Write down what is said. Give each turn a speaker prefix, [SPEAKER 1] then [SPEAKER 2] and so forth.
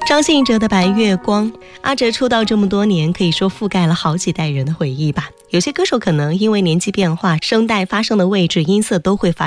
[SPEAKER 1] 张信哲的《白月光》，阿哲出道这么多年，可以说覆盖了好几代人的回忆吧。有些歌手可能因为年纪变化，声带发声的位置、音色都会发